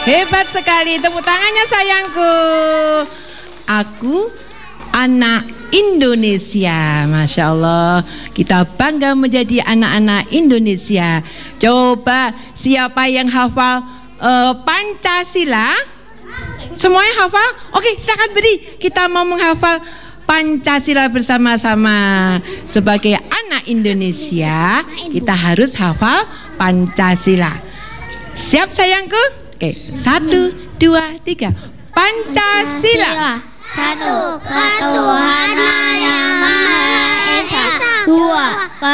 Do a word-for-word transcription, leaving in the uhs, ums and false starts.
Hebat sekali, tepuk tangannya sayangku. Aku anak Indonesia, Masya Allah. Kita bangga menjadi anak-anak Indonesia. Coba siapa yang hafal uh, Pancasila? Semuanya hafal? Oke, silakan beri. Kita mau menghafal Pancasila bersama-sama. Sebagai anak Indonesia, kita harus hafal Pancasila. Siap sayangku? Oke, satu, dua, tiga. Pancasila. Satu, ketuhanan yang Maha Esa. Dua,